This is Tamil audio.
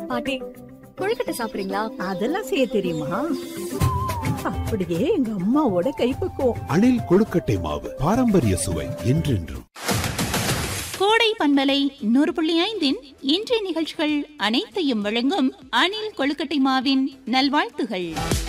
பாட்டி கொழுக்கட்டை சாப்பிடுறீங்களா? அதெல்லாம் செய்ய தெரியுமா? அப்படியே எங்க அம்மாவோட கைப்பக்குவம். அணில் கொழுக்கட்டை மாவு பாரம்பரிய சுவை என்றென்றும். கோடை பண்பலை 100.5 இன்றைய நிகழ்ச்சிகள் அனைத்தையும் வழங்கும் அணில் கொழுக்கட்டை மாவின் நல்வாழ்த்துகள்.